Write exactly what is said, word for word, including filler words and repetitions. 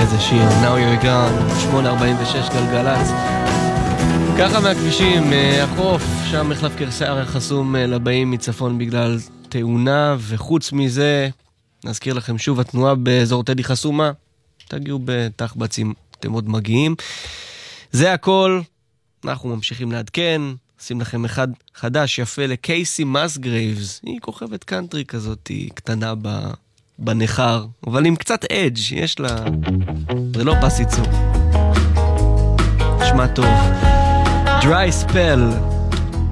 איזה שיר, Now You're Gone, שמונה ארבעים ושש גלגלץ. ככה מהכבישים, החוף, שם מחלף קרסר חסום לבאים מצפון בגלל תאונה, וחוץ מזה, נזכיר לכם שוב, התנועה באזור טדי חסומה, תגיעו בתחבצים, אתם עוד מגיעים. זה הכל, אנחנו ממשיכים לעדכן, שים לכם אחד חדש יפה לקייסי מסגרייבס, היא כוכבת קאנטרי כזאת, היא קטנה ב... בנחר, אבל עם קצת אדג' יש לה, זה לא פס ייצור. נשמע טוב. Dry Spell.